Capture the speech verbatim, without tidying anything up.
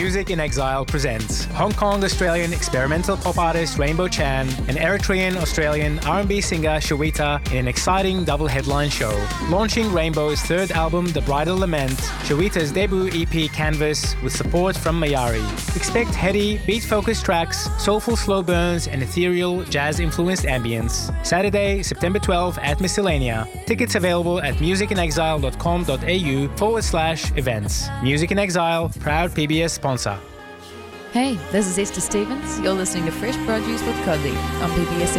Music in Exile presents Hong Kong-Australian experimental pop artist Rainbow Chan and Eritrean-Australian R and B singer Shawita in an exciting double headline show. Launching Rainbow's third album, The Bridal Lament, Shawita's debut E P Canvas with support from Mayari. Expect heady, beat-focused tracks, soulful slow burns and ethereal, jazz-influenced ambience. Saturday, September twelfth at Miscellanea. Tickets available at musicinexile.com.au forward slash events. Music in Exile, proud P B S sponsor. Hey, this is Esther Stevens. You're listening to Fresh Produce with Cody on P B S